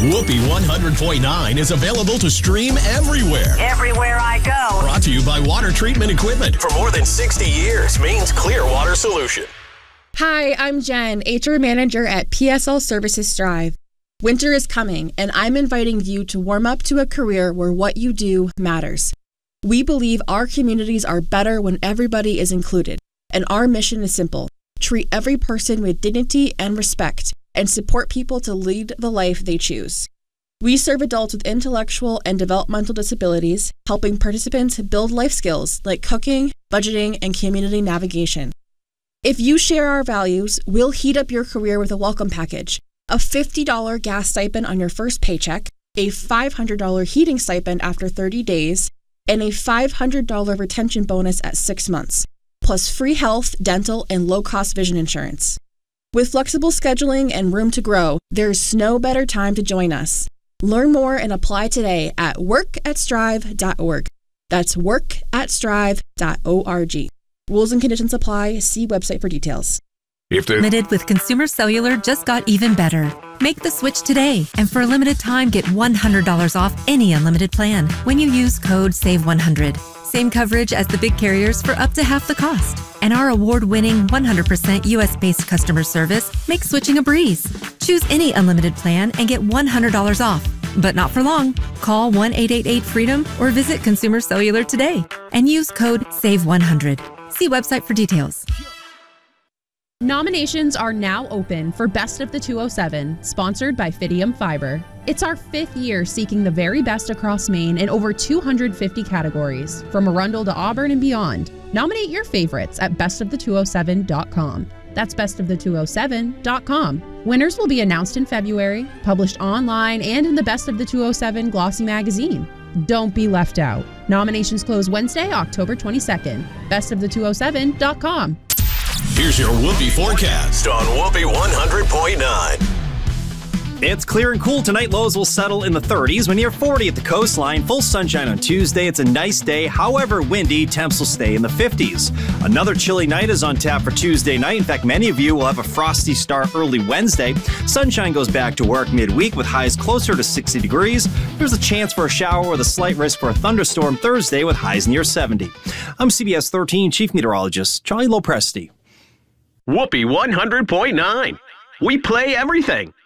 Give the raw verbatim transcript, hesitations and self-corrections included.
Whoopee one hundred point nine is available to stream everywhere. Everywhere I go. Brought to you by Water Treatment Equipment. For more than sixty years, Maine's clear water solution. Hi, I'm Jen, H R Manager at P S L Services Strive. Winter is coming, and I'm inviting you to warm up to a career where what you do matters. We believe our communities are better when everybody is included, and our mission is simple: treat every person with dignity and respect, and support people to lead the life they choose. We serve adults with intellectual and developmental disabilities, helping participants build life skills like cooking, budgeting, and community navigation. If you share our values, we'll heat up your career with a welcome package: a fifty dollars gas stipend on your first paycheck, a five hundred dollars heating stipend after thirty days, and a five hundred dollars retention bonus at six months, plus free health, dental, and low-cost vision insurance. With flexible scheduling and room to grow, there's no better time to join us. Learn more and apply today at work at strive dot org. That's work at strive dot org. Rules and conditions apply. See website for details. If they're Limited with Consumer Cellular just got even better. Make the switch today, and for a limited time, get one hundred dollars off any unlimited plan when you use code save one hundred. Same coverage as the big carriers for up to half the cost. And our award-winning one hundred percent U S-based customer service makes switching a breeze. Choose any unlimited plan and get one hundred dollars off. But not for long. Call one eight eight eight freedom or visit Consumer Cellular today and use code save one hundred. See website for details. Nominations are now open for Best of the two oh seven, sponsored by Fidium Fiber. It's our fifth year seeking the very best across Maine in over two hundred fifty categories, from Arundel to Auburn and beyond. Nominate your favorites at best of the two oh seven dot com. That's best of the two oh seven dot com. Winners will be announced in February, published online and in the Best of the two oh seven glossy magazine. Don't be left out. Nominations close Wednesday, October twenty-second. best of the two oh seven dot com. Here's your Whoopee forecast on Whoopee one hundred point nine. It's clear and cool tonight. Lows will settle in the thirties. We're near forty at the coastline. Full sunshine on Tuesday. It's a nice day. However, windy. Temps will stay in the fifties. Another chilly night is on tap for Tuesday night. In fact, many of you will have a frosty start early Wednesday. Sunshine goes back to work midweek with highs closer to sixty degrees. There's a chance for a shower with a slight risk for a thunderstorm Thursday with highs near seventy. I'm C B S thirteen Chief Meteorologist Charlie Lopresti. Whoopee one hundred point nine. We play everything.